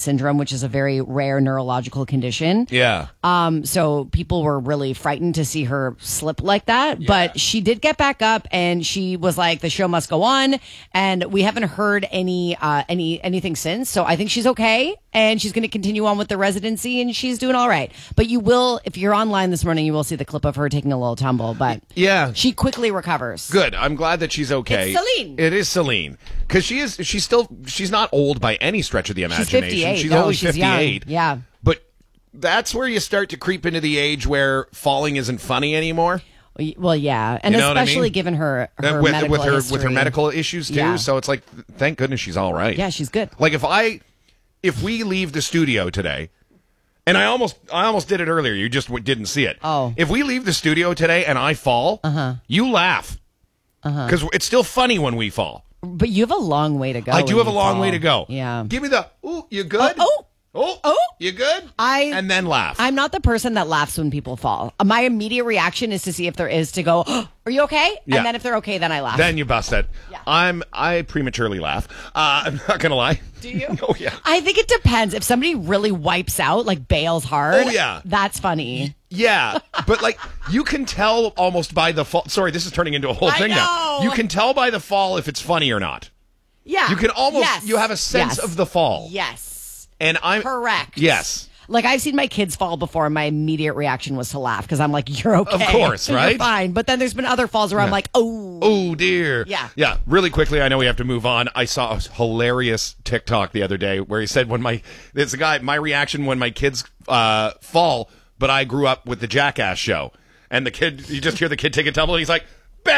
syndrome, which is a very rare neurological condition. Yeah. So people were really frightened to see her slip like that. Yeah. But she did get back up, and she was like, the show must go on. And we haven't heard anything since. So I think she's okay, and she's going to continue on with the residency, and she's doing all right. But you will, if you're online this morning, you will see the clip of her taking a little tumble. But yeah, she quickly recovers. Good. I'm glad that she's okay. It's Celine. It is Celine. Because she's not old by any stretch of the imagination. She's 58. She's No, only she's 58. young. Yeah. But that's where you start to creep into the age where falling isn't funny anymore. Well, yeah, and You know especially what I mean? given her with medical her history. with her medical issues too. Yeah. So it's like, thank goodness she's all right. Yeah, she's good. Like if we leave the studio today, and I almost did it earlier. You just didn't see it. Oh. If we leave the studio today and I fall, you laugh. Because it's still funny when we fall. But you have a long way to go. I do when have a you long fall. way to go. Yeah. Give me the, ooh, you good? Oh, you good? And then laugh. I'm not the person that laughs when people fall. My immediate reaction is to see if there is to go, oh, are you okay? Yeah. And then if they're okay, then I laugh. Then you bust it. Yeah. I prematurely laugh. I'm not going to lie. Do you? Oh, yeah. I think it depends. If somebody really wipes out, like bails hard, Oh, yeah. that's funny. Yeah, but like you can tell almost by the fall. Sorry, this is turning into a whole thing now. know. You can tell by the fall if it's funny or not. Yeah. You can almost, Yes. you have a sense Yes. of the fall. Yes. And I'm Correct. Yes. Like, I've seen my kids fall before, and my immediate reaction was to laugh because I'm like, you're okay. Of course, right? You're fine. But then there's been other falls where I'm like, oh. Oh, dear. Yeah. Yeah. Really quickly, I know we have to move on. I saw a hilarious TikTok the other day where he said, there's a guy, my reaction when my kids fall, but I grew up with the Jackass show. And the kid, you just hear the kid take a tumble, and he's like,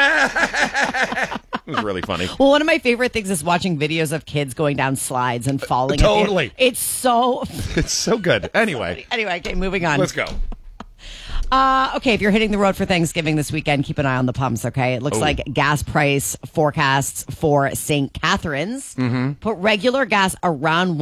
bah! It was really funny. Well, one of my favorite things is watching videos of kids going down slides and falling. Totally. It's so... It's so good. Anyway. Anyway, okay, moving on. Let's go. Okay, if you're hitting the road for Thanksgiving this weekend, keep an eye on the pumps, okay? It looks like gas price forecasts for St. Catharines put regular gas around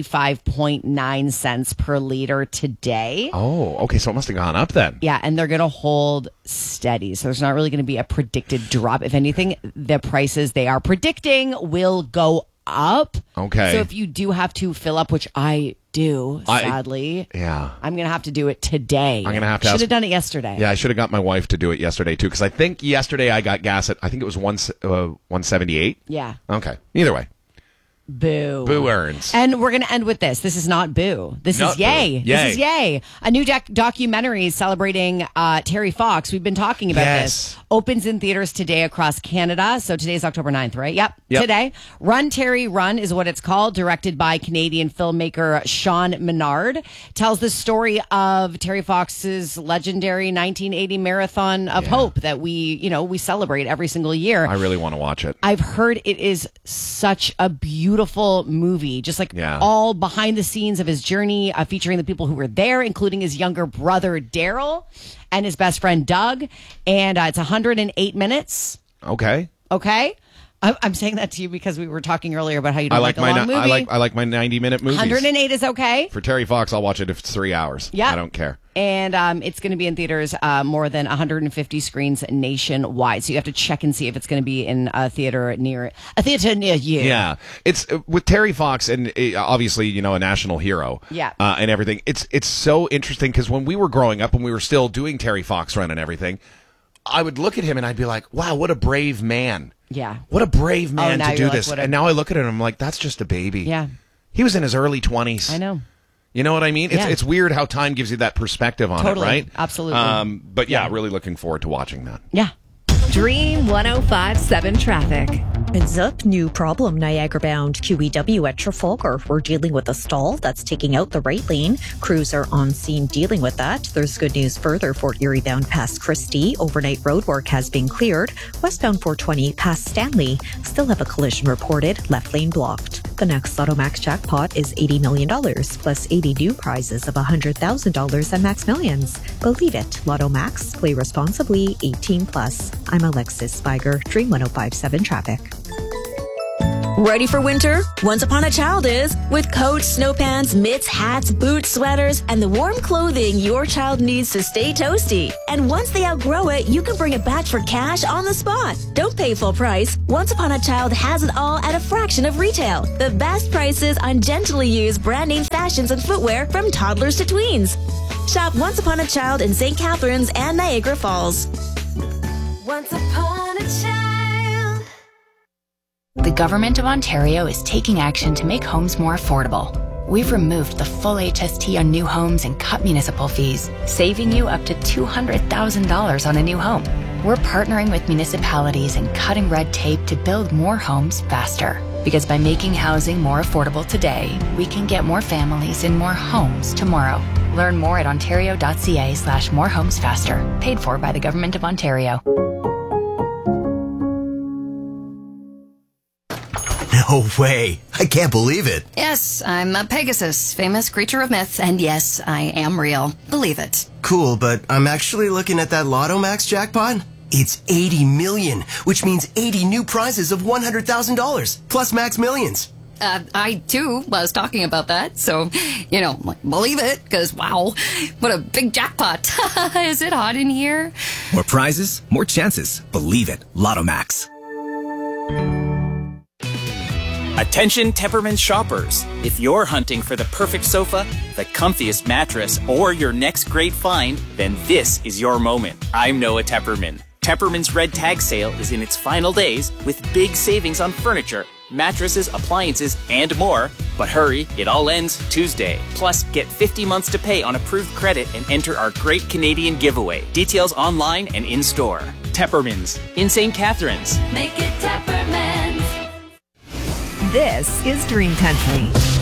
185.9 cents per liter today. Oh, okay. So it must have gone up then. Yeah, and they're going to hold steady. So there's not really going to be a predicted drop. If anything, the prices they are predicting will go up. Okay. So if you do have to fill up, which I do, sadly, Yeah. I'm going to have to do it today. I'm gonna have to Should ask- have done it yesterday. Yeah, I should have got my wife to do it yesterday too, because I think yesterday I got gas at, I think it was 178. Yeah. Okay. Either way. Boo. Boo earns. And we're going to end with this. This is not boo. This Not is yay. boo. Yay. This is yay. A new documentary celebrating Terry Fox. We've been talking about Yes. this. Opens in theaters today across Canada. So today's October 9th, right? Yep. Today. Run, Terry, Run is what it's called. Directed by Canadian filmmaker Sean Menard. Tells the story of Terry Fox's legendary 1980 Marathon of Hope that we celebrate every single year. I really want to watch it. I've heard it is such a beautiful movie, just like all behind the scenes of his journey, featuring the people who were there, including his younger brother Daryl and his best friend Doug. And it's 108 minutes. Okay. Okay. I'm saying that to you because we were talking earlier about how you don't like a long movie. I like my 90-minute movies. 108 is okay. For Terry Fox, I'll watch it if it's 3 hours. Yeah. I don't care. And it's going to be in theaters, more than 150 screens nationwide. So you have to check and see if it's going to be in a theater near you. Yeah, it's with Terry Fox, and obviously, a national hero. Yeah. And everything. It's so interesting because when we were growing up and we were still doing Terry Fox run and everything, I would look at him and I'd be like, "Wow, what a brave man! Yeah, what a brave man now to do you're like, this." what a- And now I look at him and I'm like, "That's just a baby." Yeah. He was in his early 20s. I know. You know what I mean? Yeah. It's weird how time gives you that perspective on Totally. it, right? Absolutely. But yeah, really looking forward to watching that. Yeah. Dream 105.7 traffic. Heads up, new problem, Niagara bound QEW at Trafalgar. We're dealing with a stall that's taking out the right lane. Crews are on scene dealing with that. There's good news further for Erie bound past Christie. Overnight road work has been cleared. Westbound 420 past Stanley. Still have a collision reported, left lane blocked. The next Lotto Max jackpot is $80 million, plus 80 new prizes of $100,000 at Max Millions. Believe it, Lotto Max. Play responsibly, 18 plus. I'm Alexis Spiger, Dream 105.7 traffic. Ready for winter? Once Upon a Child is. With coats, snow pants, mitts, hats, boots, sweaters, and the warm clothing your child needs to stay toasty. And once they outgrow it, you can bring it back for cash on the spot. Don't pay full price. Once Upon a Child has it all at a fraction of retail. The best prices on gently used brand name fashions and footwear from toddlers to tweens. Shop Once Upon a Child in St. Catharines and Niagara Falls. Once upon a child. The Government of Ontario is taking action to make homes more affordable. We've removed the full HST on new homes and cut municipal fees, saving you up to $200,000 on a new home. We're partnering with municipalities and cutting red tape to build more homes faster. Because by making housing more affordable today, we can get more families in more homes tomorrow. Learn more at ontario.ca/morehomesfaster. Paid for by the Government of Ontario. No way. I can't believe it. Yes, I'm a Pegasus, famous creature of myth, and yes, I am real. Believe it. Cool, but I'm actually looking at that Lotto Max jackpot. It's 80 million, which means 80 new prizes of $100,000, plus Max Millions. I too was talking about that, so, believe it, because wow, what a big jackpot. Is it hot in here? More prizes, more chances. Believe it. Lotto Max. Attention Tepperman shoppers. If you're hunting for the perfect sofa, the comfiest mattress, or your next great find, then this is your moment. I'm Noah Tepperman. Tepperman's Red Tag Sale is in its final days with big savings on furniture, mattresses, appliances, and more. But hurry, it all ends Tuesday. Plus, get 50 months to pay on approved credit and enter our Great Canadian Giveaway. Details online and in-store. Tepperman's in St. Catharines. Make it Tepperman's. This is Dream Country.